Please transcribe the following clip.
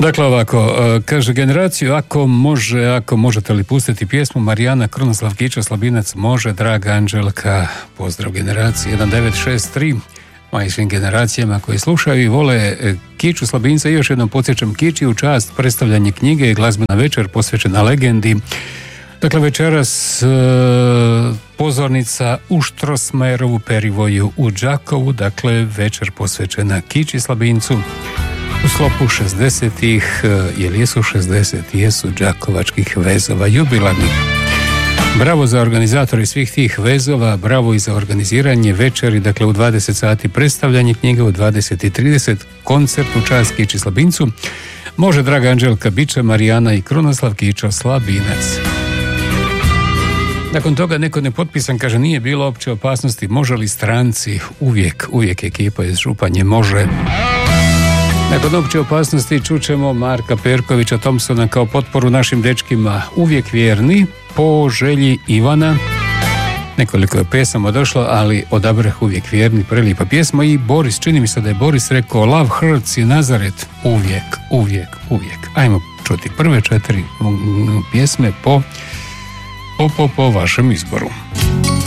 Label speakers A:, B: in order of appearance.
A: Dakle ovako, kaže generaciju ako možete li pustiti pjesmu Marijana Krunoslav Kičo Slabinac, može, draga Anđelka, pozdrav generaciji 1963, ma i svim generacijama koji slušaju i vole Kiču Slabinca. I još jednom podsjećam, Kiči u čast predstavljanje knjige i glazbena večer posvećena legendi. Dakle, večeras pozornica u Štrosmajerovu perivoju u Đakovu, dakle večer posvećena Kiči Slabincu u sklopu 60-ih, jer jesu 60, jesu đakovačkih vezova jubilarnih. Bravo za organizatori svih tih vezova, bravo i za organiziranje večeri, dakle u 20 sati predstavljanje knjige, u 20:30 koncert u čast Kiči Slabincu. Može, draga Anđelka, biće Marijana i Krunoslav Kičo Slabinac. Nakon toga neko nepotpisan kaže, nije bilo opće opasnosti, može li stranci? Uvijek ekipa iz Županje može. Nakon opće opasnosti čućemo Marka Perkovića Thompsona kao potporu našim dečkima, uvijek vjerni, po želji Ivana. Nekoliko je pesama došlo, ali odabrah uvijek vjerni, prelijepa pjesma. I Boris, čini mi se da je Boris rekao Love Hurts i Nazaret, uvijek. Ajmo čuti prve 4 pjesme po vašem izboru.